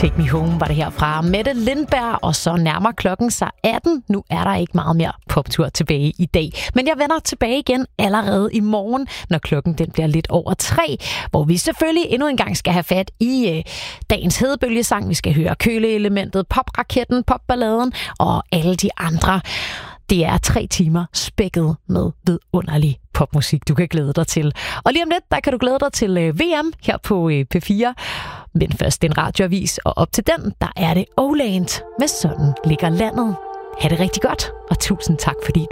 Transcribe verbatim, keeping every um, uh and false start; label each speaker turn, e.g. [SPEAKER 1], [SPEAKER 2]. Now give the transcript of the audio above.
[SPEAKER 1] Take Me Home var det her fra Mette Lindberg, og så nærmer klokken sig atten. Nu er der ikke meget mere poptur tilbage i dag. Men jeg vender tilbage igen allerede i morgen, når klokken den bliver lidt over tre, hvor vi selvfølgelig endnu en gang skal have fat i øh, dagens hedebølgesang. Vi skal høre køleelementet, popraketten, popballaden og alle de andre. Det er tre timer spækket med vidunderlig popmusik, du kan glæde dig til. Og lige om lidt, der kan du glæde dig til øh, V M her på øh, P fire. Men først en radioavis, og op til den, der er det Oland med Sådan ligger landet. Ha' det rigtig godt, og tusind tak, fordi